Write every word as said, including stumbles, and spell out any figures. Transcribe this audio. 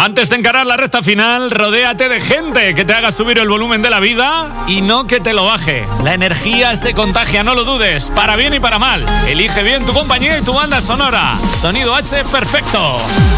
Antes de encarar la recta final, rodéate de gente que te haga subir el volumen de la vida y no que te lo baje. La energía se contagia, no lo dudes, para bien y para mal. Elige bien tu compañía y tu banda sonora. Sonido H perfecto.